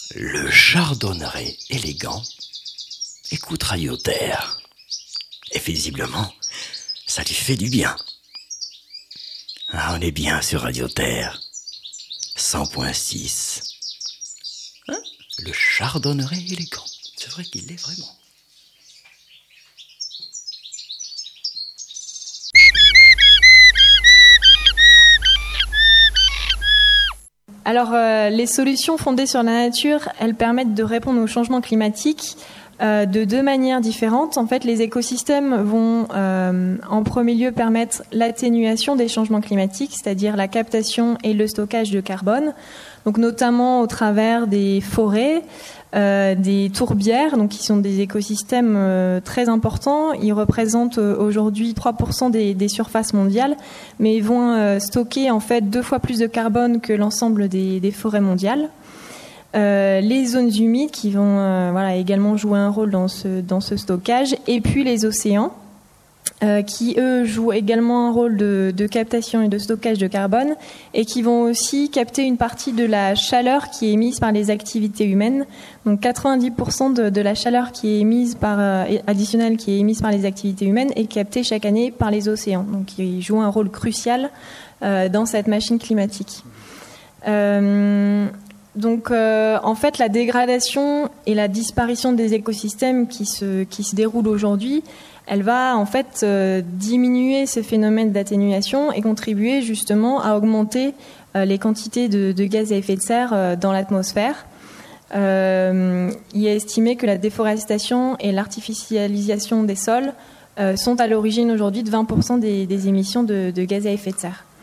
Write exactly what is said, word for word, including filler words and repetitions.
Le chardonneret élégant écoute Radio Terre. Et visiblement, ça lui fait du bien. Ah, on est bien sur Radio Terre. cent point six. Hein? Le chardonneret élégant. C'est vrai qu'il l'est vraiment. Alors, euh, les solutions fondées sur la nature, elles permettent de répondre au changement climatique euh, de deux manières différentes. En fait, les écosystèmes vont euh, en premier lieu permettre l'atténuation des changements climatiques, c'est-à-dire la captation et le stockage de carbone, donc notamment au travers des forêts, euh, des tourbières, donc qui sont des écosystèmes euh, très importants. Ils représentent euh, aujourd'hui trois pour cent des, des surfaces mondiales, mais ils vont euh, stocker en fait deux fois plus de carbone que l'ensemble des, des forêts mondiales. Euh, les zones humides qui vont euh, voilà, également jouer un rôle dans ce, dans ce stockage, et puis les océans euh, qui, eux, jouent également un rôle de, de captation et de stockage de carbone et qui vont aussi capter une partie de la chaleur qui est émise par les activités humaines. Donc quatre-vingt-dix pour cent de, de la chaleur qui est émise par, euh, additionnelle qui est émise par les activités humaines est captée chaque année par les océans. Donc ils jouent un rôle crucial euh, dans cette machine climatique. Euh, Donc, euh, en fait, la dégradation et la disparition des écosystèmes qui se, qui se déroulent aujourd'hui, elle va en fait euh, diminuer ce phénomène d'atténuation et contribuer justement à augmenter euh, les quantités de, de gaz à effet de serre euh, dans l'atmosphère. Euh, il est estimé que la déforestation et l'artificialisation des sols euh, sont à l'origine aujourd'hui de vingt pour cent des, des émissions de, de gaz à effet de serre.